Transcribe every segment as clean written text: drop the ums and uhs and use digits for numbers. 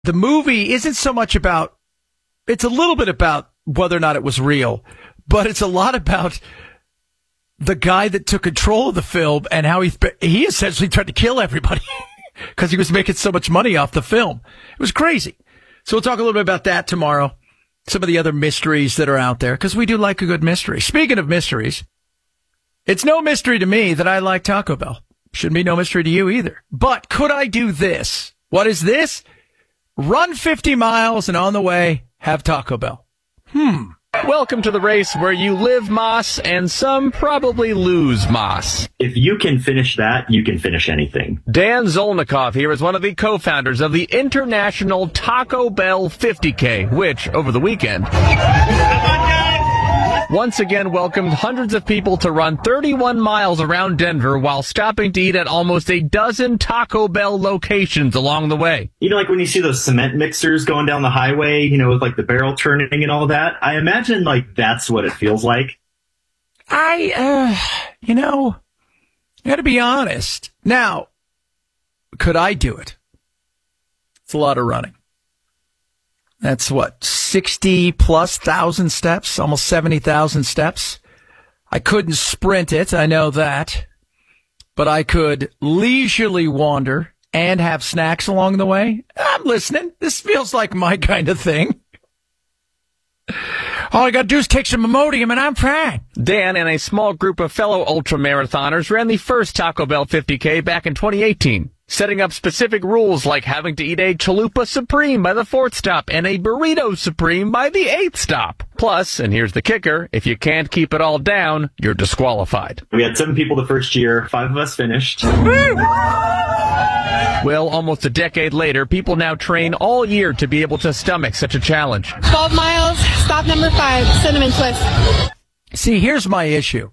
The movie isn't so much about, it's a little bit about whether or not it was real, but it's a lot about the guy that took control of the film and how he essentially tried to kill everybody because he was making so much money off the film. It was crazy. So we'll talk a little bit about that tomorrow. Some of the other mysteries that are out there, because we do like a good mystery. Speaking of mysteries, it's no mystery to me that I like Taco Bell. Shouldn't be no mystery to you either. But could I do this? What is this? Run 50 miles and on the way, have Taco Bell. Welcome to the race where you live Moss and some probably lose Moss. If you can finish that, you can finish anything. Dan Zolnikov here is one of the co-founders of the International Taco Bell 50K, which, over the weekend, once again welcomed hundreds of people to run 31 miles around Denver while stopping to eat at almost a dozen Taco Bell locations along the way. You know, like when you see those cement mixers going down the highway, you know, with like the barrel turning and all that, I imagine like that's what it feels like. I gotta be honest. Now, could I do it? It's a lot of running. That's what, 60+ thousand steps, almost 70,000 steps. I couldn't sprint it, I know that. But I could leisurely wander and have snacks along the way. I'm listening. This feels like my kind of thing. All I got to do is take some Imodium and I'm fine. Dan and a small group of fellow ultramarathoners ran the first Taco Bell 50K back in 2018. Setting up specific rules like having to eat a Chalupa Supreme by the 4th stop and a Burrito Supreme by the 8th stop. Plus, and here's the kicker, if you can't keep it all down, you're disqualified. We had 7 people the first year, 5 of us finished. Well, almost a decade later, people now train all year to be able to stomach such a challenge. 12 miles, stop number 5, Cinnamon Twist. See, here's my issue.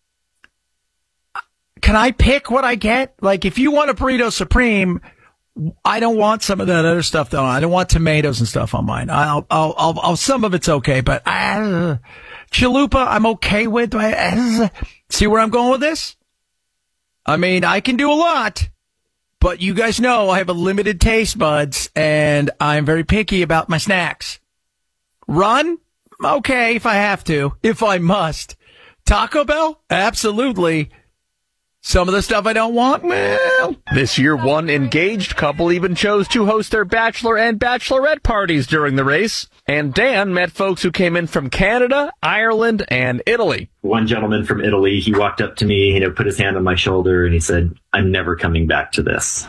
Can I pick what I get? Like, if you want a Burrito Supreme, I don't want some of that other stuff, though. I don't want tomatoes and stuff on mine. I'll some of it's okay, but Chalupa, I'm okay with. See where I'm going with this? I mean, I can do a lot, but you guys know I have a limited taste buds, and I'm very picky about my snacks. Run? Okay, if I have to. If I must. Taco Bell? Absolutely. Some of the stuff I don't want, well. This year, one engaged couple even chose to host their bachelor and bachelorette parties during the race. And Dan met folks who came in from Canada, Ireland, and Italy. One gentleman from Italy, he walked up to me, put his hand on my shoulder, and he said, "I'm never coming back to this."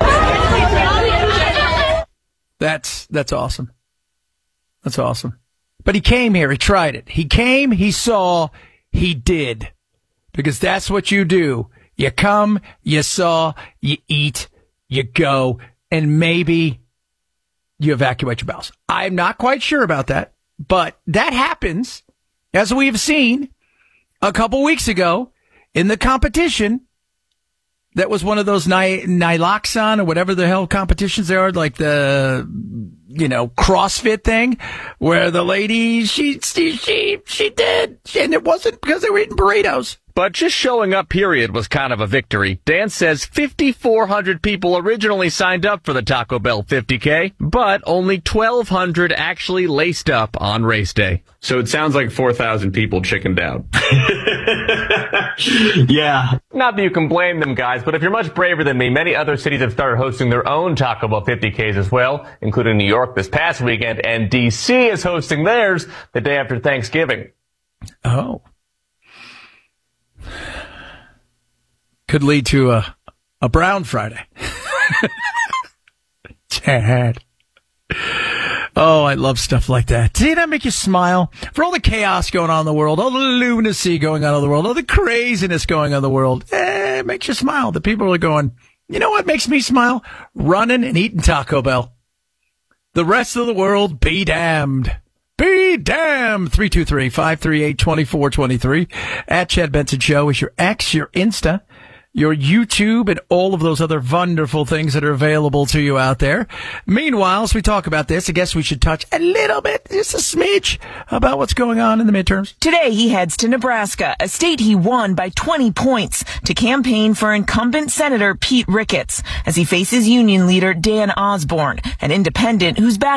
That's awesome. That's awesome. But he came here. He tried it. He came, he saw, he did. Because that's what you do. You come, you saw, you eat, you go, and maybe you evacuate your bowels. I'm not quite sure about that, but that happens, as we have seen a couple weeks ago in the competition. That was one of those Niloxon or whatever the hell competitions there are, like the, CrossFit thing, where the lady, she did, and it wasn't because they were eating burritos. But just showing up, period, was kind of a victory. Dan says 5,400 people originally signed up for the Taco Bell 50K, but only 1,200 actually laced up on race day. So it sounds like 4,000 people chickened out. Yeah. Not that you can blame them, guys, but if you're much braver than me, many other cities have started hosting their own Taco Bell 50Ks as well, including New York this past weekend, and D.C. is hosting theirs the day after Thanksgiving. Oh. Could lead to a Brown Friday. Chad. Oh, I love stuff like that. Doesn't that make you smile? For all the chaos going on in the world, all the lunacy going on in the world, all the craziness going on in the world, it makes you smile. The people are going, you know what makes me smile? Running and eating Taco Bell. The rest of the world, be damned. Be damned. 323-538-2423. At Chad Benson Show is your X, your Insta. your YouTube, and all of those other wonderful things that are available to you out there. Meanwhile, as we talk about this, I guess we should touch a little bit, just a smidge, about what's going on in the midterms. Today, he heads to Nebraska, a state he won by 20 points, to campaign for incumbent Senator Pete Ricketts as he faces union leader Dan Osborne, an independent who's back